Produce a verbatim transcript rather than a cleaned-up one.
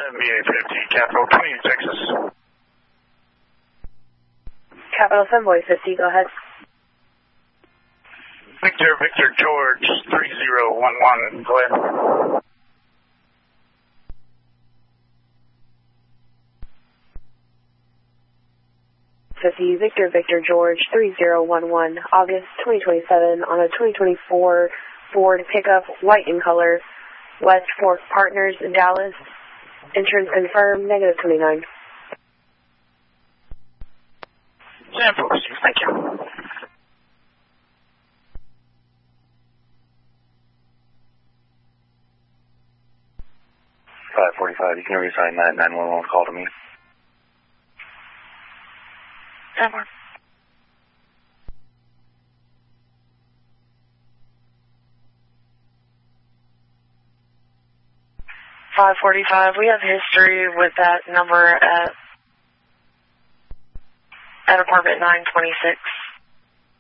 M B A fifty, Capital Community, Texas. Capital Femboy fifty, go ahead. Victor, Victor, George, three zero one one, go ahead. fifty, Victor, Victor, George, three zero one one, August twenty twenty-seven, on a twenty twenty-four Ford pickup, white in color, West Fork Partners in Dallas. Insurance confirmed, negative twenty-nine. Sample received, thank you. five forty-five, you can reassign that nine one one call to me. Sample. five forty-five, we have history with that number at, at apartment nine twenty-six.